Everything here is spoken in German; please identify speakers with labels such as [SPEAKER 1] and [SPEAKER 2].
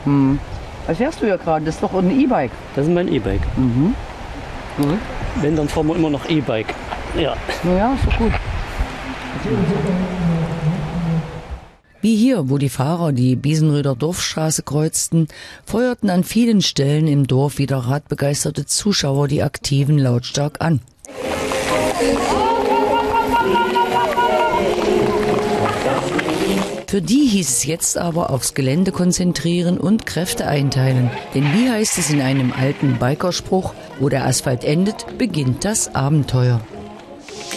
[SPEAKER 1] Was fährst du ja gerade? Das ist doch ein E-Bike.
[SPEAKER 2] Das ist mein E-Bike.
[SPEAKER 1] Gut.
[SPEAKER 2] Wenn, dann fahren wir immer noch E-Bike. Ja.
[SPEAKER 1] Naja, ist doch gut.
[SPEAKER 3] Wie hier, wo die Fahrer die Biesenröder Dorfstraße kreuzten, feuerten an vielen Stellen im Dorf wieder radbegeisterte Zuschauer die Aktiven lautstark an. Für die hieß es jetzt aber aufs Gelände konzentrieren und Kräfte einteilen. Denn wie heißt es in einem alten Bikerspruch, wo der Asphalt endet, beginnt das Abenteuer.